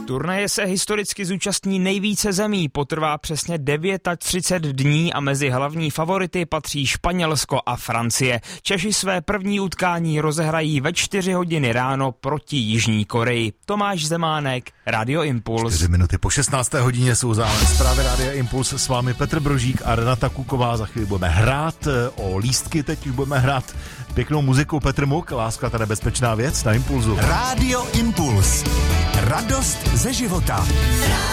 Turnaje se historicky zúčastní nejvíce zemí, potrvá přesně 39 dní a mezi hlavní favority patří Španělsko a Francie. Češi své první utkání rozehrají ve 4 hodiny ráno proti Jižní Koreji. Tomáš Zemánek, Radio Impuls. 4 minuty po 16. hodině jsou zároveň zprávy Rádia Impuls, s vámi Petr Brožík a Renata Kuková. Za chvíli budeme hrát o lístky, teď už budeme hrát pěknou muziku. Petr Muk, Láska, ta nebezpečná věc na Impulzu. Radio Impuls. Radost ze života.